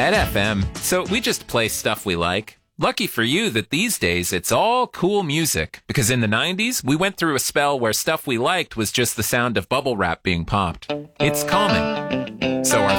at FM, so we just play stuff we like. Lucky for you that these days it's all cool music, because in the 90s, we went through a spell where stuff we liked was just the sound of bubble wrap being popped. It's calming. So our